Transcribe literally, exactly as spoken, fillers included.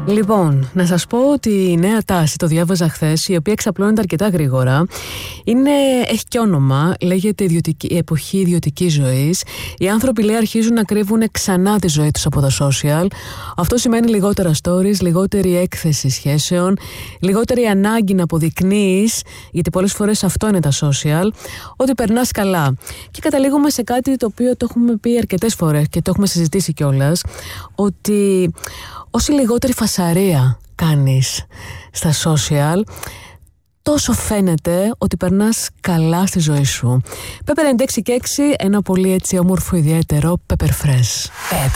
Λοιπόν, να σας πω ότι η νέα τάση, το διάβαζα χθες, η οποία εξαπλώνεται αρκετά γρήγορα, είναι, έχει και όνομα, λέγεται ιδιωτική, η εποχή ιδιωτικής ζωής. Οι άνθρωποι, λέει, αρχίζουν να κρύβουν ξανά τη ζωή τους από τα social. Αυτό σημαίνει λιγότερα stories, λιγότερη έκθεση σχέσεων, λιγότερη ανάγκη να αποδεικνύεις, γιατί πολλές φορές αυτό είναι τα social, ότι περνάς καλά. Και καταλήγουμε σε κάτι το οποίο το έχουμε πει αρκετές φορές και το έχουμε συζητήσει κιόλας, ότι όση λιγότερη φασαρία κάνεις στα social, τόσο φαίνεται ότι περνάς καλά στη ζωή σου. Pepper ενενήντα έξι και έξι, ένα πολύ έτσι όμορφο ιδιαίτερο Pepper Fresh. Pepper.